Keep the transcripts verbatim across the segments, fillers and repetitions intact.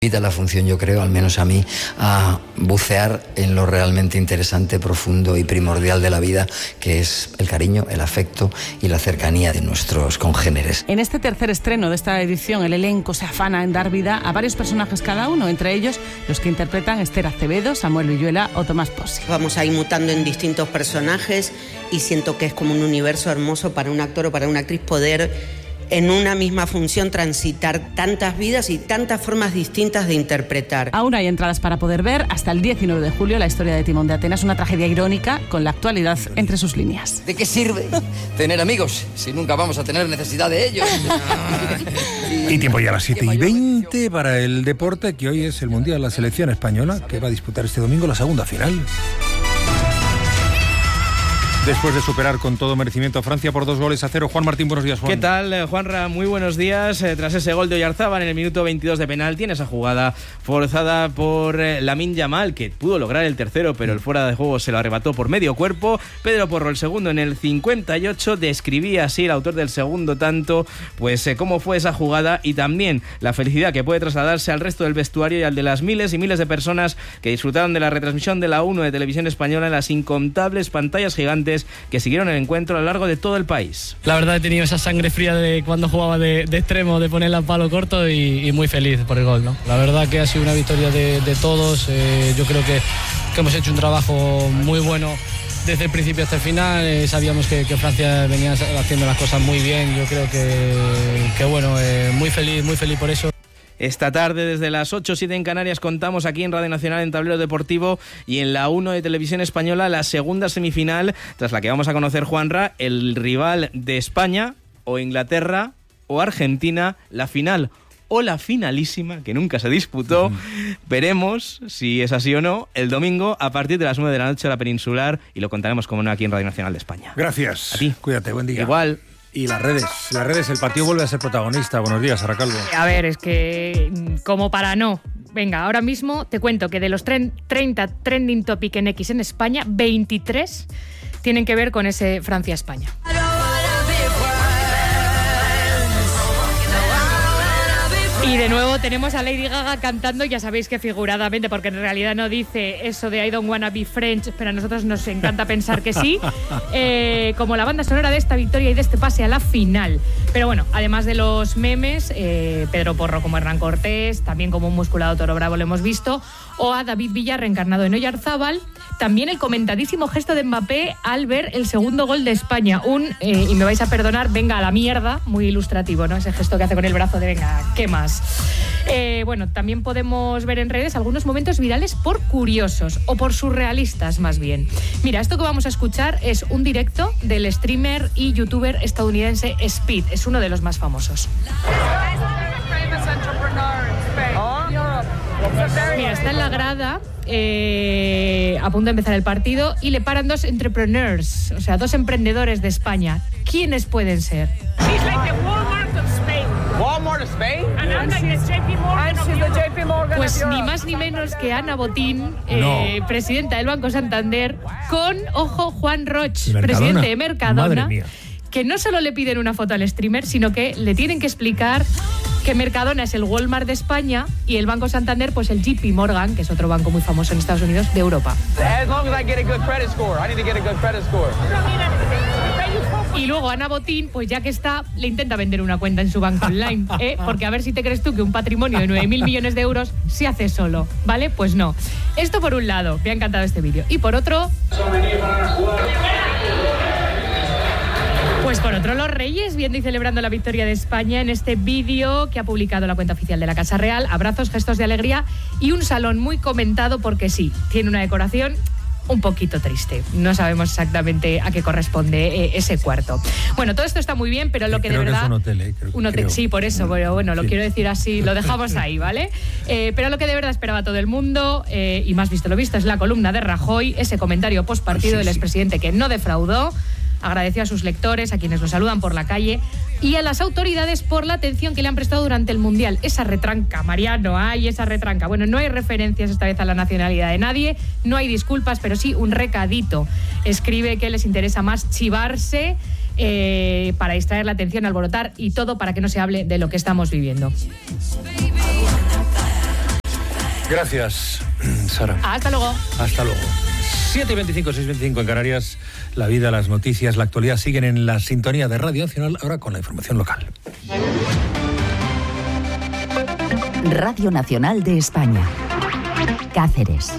Invita la función, yo creo, al menos a mí, a bucear en lo realmente interesante, profundo y primordial de la vida, que es el cariño, el afecto y la cercanía de nuestros congéneres. En este tercer estreno de esta edición, el elenco se afana en dar vida a varios personajes cada uno, entre ellos los que interpretan Esther Acevedo, Samuel Villuela o Tomás Pozzi. Vamos a ir mutando en distintos personajes y siento que es como un universo hermoso para un actor o para una actriz poder en una misma función transitar tantas vidas y tantas formas distintas de interpretar. Aún hay entradas para poder ver hasta el diecinueve de julio la historia de Timón de Atenas, una tragedia irónica con la actualidad entre sus líneas. ¿De qué sirve tener amigos si nunca vamos a tener necesidad de ellos? Y tiempo ya a las siete y veinte para el deporte, que hoy es el Mundial de la Selección Española, que va a disputar este domingo la segunda final. Después de superar con todo merecimiento a Francia por dos goles a cero. Juan Martín, buenos días, Juan. ¿Qué tal, Juanra? Muy buenos días. Eh, tras ese gol de Oyarzábal en el minuto veintidós de penalti, en esa jugada forzada por eh, Lamine Yamal, que pudo lograr el tercero, pero el fuera de juego se lo arrebató por medio cuerpo. Pedro Porro, el segundo, en el cincuenta y ocho, describía así, el autor del segundo tanto, pues eh, cómo fue esa jugada y también la felicidad que puede trasladarse al resto del vestuario y al de las miles y miles de personas que disfrutaron de la retransmisión de la uno de Televisión Española en las incontables pantallas gigantes que siguieron el encuentro a lo largo de todo el país. La verdad he tenido esa sangre fría de cuando jugaba de, de extremo, de ponerla al palo corto y, y muy feliz por el gol, ¿no? La verdad que ha sido una victoria de, de todos. Eh, yo creo que, que hemos hecho un trabajo muy bueno desde el principio hasta el final. Eh, sabíamos que, que Francia venía haciendo las cosas muy bien. Yo creo que, que bueno, eh, muy feliz, muy feliz por eso. Esta tarde, desde las ocho o siete en Canarias, contamos aquí en Radio Nacional, en Tablero Deportivo y en la uno de Televisión Española, la segunda semifinal, tras la que vamos a conocer, Juanra, el rival de España, o Inglaterra, o Argentina, la final o la finalísima, que nunca se disputó. Uh-huh. Veremos si es así o no el domingo a partir de las nueve de la noche a la Peninsular, y lo contaremos como no aquí en Radio Nacional de España. Gracias. A ti. Cuídate, buen día. Igual. Y las redes, las redes, el partido vuelve a ser protagonista. Buenos días, Sara Calvo. A ver, es que como para no. Venga, ahora mismo te cuento que de los treinta trending topic en X en España, veintitrés tienen que ver con ese Francia-España. Y de nuevo tenemos a Lady Gaga cantando, ya sabéis que figuradamente, porque en realidad no dice eso de I don't wanna be French, pero a nosotros nos encanta pensar que sí, eh, como la banda sonora de esta victoria y de este pase a la final. Pero bueno, además de los memes, eh, Pedro Porro como Hernán Cortés, también como un musculado toro bravo lo hemos visto, o a David Villa reencarnado en Oyarzábal. También el comentadísimo gesto de Mbappé al ver el segundo gol de España. Un, eh, y me vais a perdonar, venga a la mierda, muy ilustrativo, ¿no? Ese gesto que hace con el brazo de venga, ¿qué más? Eh, bueno, también podemos ver en redes algunos momentos virales por curiosos o por surrealistas más bien. Mira, esto que vamos a escuchar es un directo del streamer y youtuber estadounidense Speed. Es uno de los más famosos. Mira, está en la grada, eh, a punto de empezar el partido, y le paran dos entrepreneurs, o sea, dos emprendedores de España. ¿Quiénes pueden ser? Pues ni más ni menos que Ana Botín, eh, no. presidenta del Banco Santander, con, ojo, Juan Roch, Mercadona. presidente de Mercadona, que no solo le piden una foto al streamer, sino que le tienen que explicar que Mercadona es el Walmart de España y el Banco Santander, pues el J P Morgan, que es otro banco muy famoso en Estados Unidos, de Europa. Y luego Ana Botín, pues ya que está, le intenta vender una cuenta en su banco online, ¿eh? Porque a ver si te crees tú que un patrimonio de nueve mil millones de euros se hace solo, ¿vale? Pues no. Esto por un lado, me ha encantado este vídeo. Y por otro... Pues por otro, los Reyes viendo y celebrando la victoria de España en este vídeo que ha publicado la cuenta oficial de la Casa Real. Abrazos, gestos de alegría y un salón muy comentado porque sí, tiene una decoración un poquito triste. No sabemos exactamente a qué corresponde eh, ese cuarto. Bueno, todo esto está muy bien, pero lo que creo de verdad... Que es un hotel, ¿eh? Creo, un hotel, creo. Sí, por eso, bueno, bueno lo sí. quiero decir así, lo dejamos ahí, ¿vale? Eh, pero lo que de verdad esperaba todo el mundo, eh, y más visto lo visto, es la columna de Rajoy, ese comentario postpartido Ay, sí, del sí. expresidente que no defraudó. Agradeció a sus lectores, a quienes lo saludan por la calle y a las autoridades por la atención que le han prestado durante el Mundial. Esa retranca, Mariano, hay esa retranca. Bueno, no hay referencias esta vez a la nacionalidad de nadie, no hay disculpas, pero sí un recadito. Escribe que les interesa más chivarse eh, para distraer la atención, alborotar y todo para que no se hable de lo que estamos viviendo. Gracias, Sara. Hasta luego. Hasta luego. siete y veinticinco, seis y veinticinco en Canarias. La vida, las noticias, la actualidad siguen en la sintonía de Radio Nacional, ahora con la información local. Radio Nacional de España. Cáceres.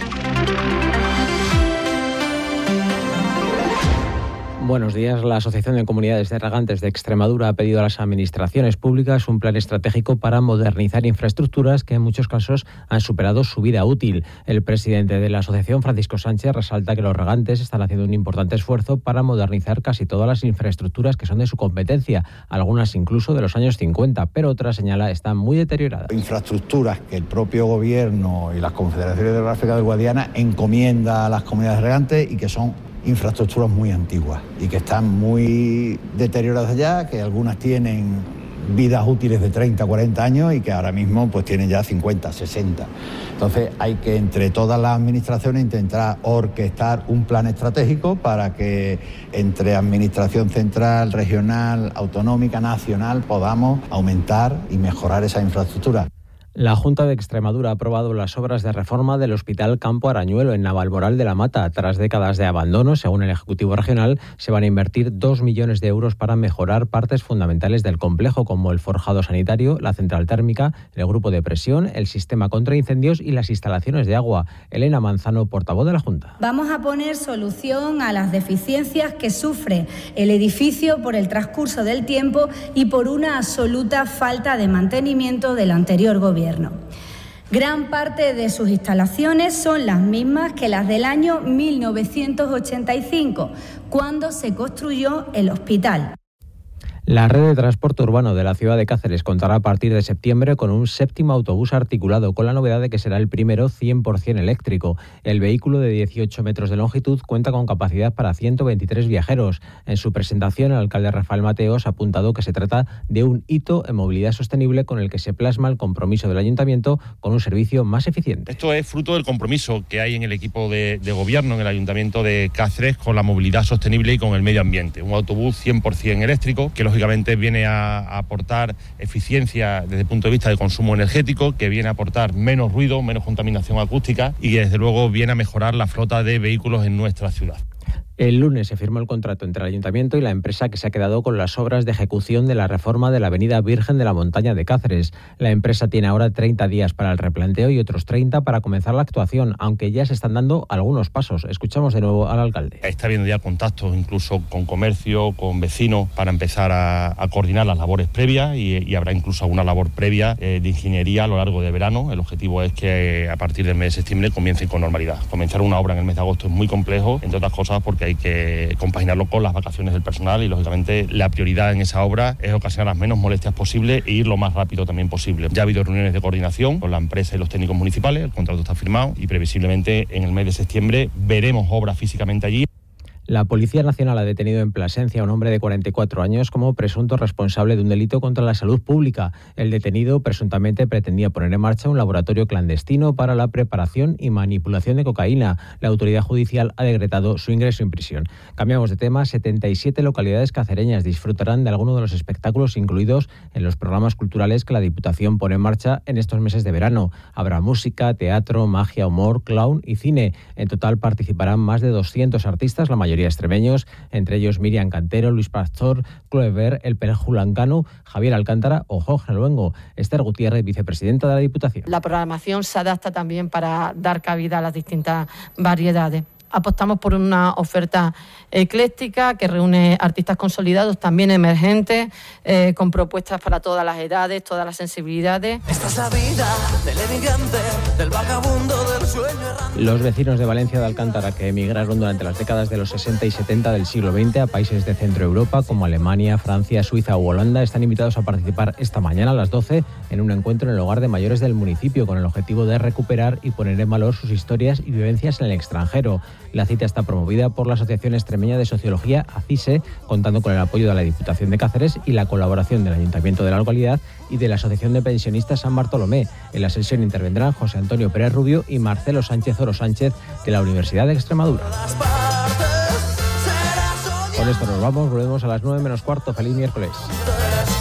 Buenos días. La Asociación de Comunidades de Regantes de Extremadura ha pedido a las administraciones públicas un plan estratégico para modernizar infraestructuras que en muchos casos han superado su vida útil. El presidente de la asociación, Francisco Sánchez, resalta que los regantes están haciendo un importante esfuerzo para modernizar casi todas las infraestructuras que son de su competencia, algunas incluso de los años cincuenta, pero otras, señala, están muy deterioradas. Infraestructuras que el propio gobierno y las confederaciones hidrográficas del Guadiana encomienda a las comunidades de regantes y que son infraestructuras muy antiguas y que están muy deterioradas ya, que algunas tienen vidas útiles de treinta, cuarenta años y que ahora mismo pues tienen ya cincuenta, sesenta. Entonces hay que entre todas las administraciones intentar orquestar un plan estratégico para que entre administración central, regional, autonómica, nacional podamos aumentar y mejorar esa infraestructura. La Junta de Extremadura ha aprobado las obras de reforma del Hospital Campo Arañuelo en Navalmoral de la Mata. Tras décadas de abandono, según el Ejecutivo Regional, se van a invertir dos millones de euros para mejorar partes fundamentales del complejo, como el forjado sanitario, la central térmica, el grupo de presión, el sistema contra incendios y las instalaciones de agua. Elena Manzano, portavoz de la Junta. Vamos a poner solución a las deficiencias que sufre el edificio por el transcurso del tiempo y por una absoluta falta de mantenimiento del anterior gobierno. Gran parte de sus instalaciones son las mismas que las del año mil novecientos ochenta y cinco, cuando se construyó el hospital. La red de transporte urbano de la ciudad de Cáceres contará a partir de septiembre con un séptimo autobús articulado, con la novedad de que será el primero cien por ciento eléctrico. El vehículo de dieciocho metros de longitud cuenta con capacidad para ciento veintitrés viajeros. En su presentación, el alcalde Rafael Mateos ha apuntado que se trata de un hito en movilidad sostenible con el que se plasma el compromiso del ayuntamiento con un servicio más eficiente. Esto es fruto del compromiso que hay en el equipo de, de gobierno, en el ayuntamiento de Cáceres, con la movilidad sostenible y con el medio ambiente. Un autobús cien por ciento eléctrico que lógicamente viene a, a aportar eficiencia desde el punto de vista de consumo energético, que viene a aportar menos ruido, menos contaminación acústica y que desde luego viene a mejorar la flota de vehículos en nuestra ciudad. El lunes se firmó el contrato entre el Ayuntamiento y la empresa que se ha quedado con las obras de ejecución de la reforma de la avenida Virgen de la Montaña de Cáceres. La empresa tiene ahora treinta días para el replanteo y otros treinta para comenzar la actuación, aunque ya se están dando algunos pasos. Escuchamos de nuevo al alcalde. Está habiendo ya contactos incluso con comercio, con vecinos, para empezar a, a coordinar las labores previas y, y habrá incluso alguna labor previa eh, de ingeniería a lo largo de verano. El objetivo es que eh, a partir del mes de septiembre comiencen con normalidad. Comenzar una obra en el mes de agosto es muy complejo, entre otras cosas porque hay que compaginarlo con las vacaciones del personal y lógicamente la prioridad en esa obra es ocasionar las menos molestias posibles e ir lo más rápido también posible. Ya ha habido reuniones de coordinación con la empresa y los técnicos municipales, el contrato está firmado y previsiblemente en el mes de septiembre veremos obra físicamente allí. La Policía Nacional ha detenido en Plasencia a un hombre de cuarenta y cuatro años como presunto responsable de un delito contra la salud pública. El detenido presuntamente pretendía poner en marcha un laboratorio clandestino para la preparación y manipulación de cocaína. La autoridad judicial ha decretado su ingreso en prisión. Cambiamos de tema. setenta y siete localidades cacereñas disfrutarán de alguno de los espectáculos incluidos en los programas culturales que la Diputación pone en marcha en estos meses de verano. Habrá música, teatro, magia, humor, clown y cine. En total participarán más de doscientos artistas, la mayoría extremeños, entre ellos Miriam Cantero, Luis Pastor, Clover, El Perjulancano, Javier Alcántara o Jorge Luengo. Esther Gutiérrez, vicepresidenta de la Diputación. La programación se adapta también para dar cabida a las distintas variedades. Apostamos por una oferta ecléctica que reúne artistas consolidados, también emergentes, eh, con propuestas para todas las edades, todas las sensibilidades. Esta es la vida del emigrante, del vagabundo, del sueño errante. Los vecinos de Valencia de Alcántara, que emigraron durante las décadas de los sesenta y setenta del siglo veinte a países de Centro Europa como Alemania, Francia, Suiza u Holanda, están invitados a participar esta mañana a las doce en un encuentro en el hogar de mayores del municipio con el objetivo de recuperar y poner en valor sus historias y vivencias en el extranjero. La cita está promovida por la Asociación Extremeña de Sociología, ACISE, contando con el apoyo de la Diputación de Cáceres y la colaboración del Ayuntamiento de la localidad y de la Asociación de Pensionistas San Bartolomé. En la sesión intervendrán José Antonio Pérez Rubio y Marcelo Sánchez Oro Sánchez de la Universidad de Extremadura. Con esto nos vamos, volvemos a las nueve menos cuarto. Feliz miércoles.